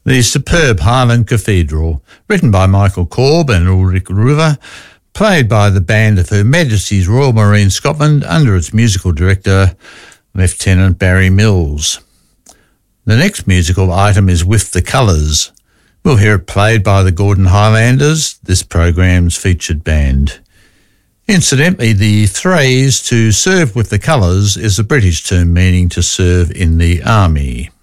The superb Highland Cathedral, written by Michael Korb and Ulrich Ruwer, played by the band of Her Majesty's Royal Marine Scotland under its musical director, Lieutenant Barry Mills. The next musical item is With the Colours. We'll hear it played by the Gordon Highlanders, this program's featured band. Incidentally, the phrase to serve with the colours is a British term meaning to serve in the army.